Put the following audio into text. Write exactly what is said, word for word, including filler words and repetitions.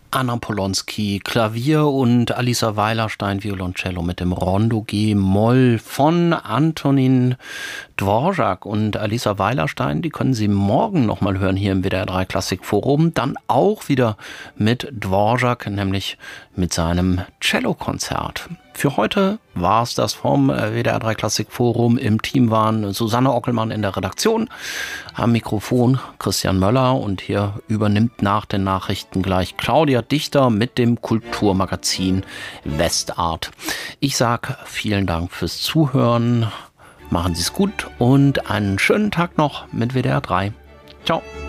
Anna Polonsky Klavier und Alisa Weilerstein Violoncello mit dem Rondo G-Moll von Antonin Dvorak. Und Alisa Weilerstein, die können Sie morgen nochmal hören hier im W D R drei Klassik Forum. Dann auch wieder mit Dvorak, nämlich mit seinem Cellokonzert. Für heute war es das vom W D R drei Klassik Forum. Im Team waren Susanne Ockelmann in der Redaktion, am Mikrofon Christian Möller und hier übernimmt nach den Nachrichten gleich Claudia Dichter mit dem Kulturmagazin Westart. Ich sage vielen Dank fürs Zuhören, machen Sie es gut und einen schönen Tag noch mit W D R drei. Ciao.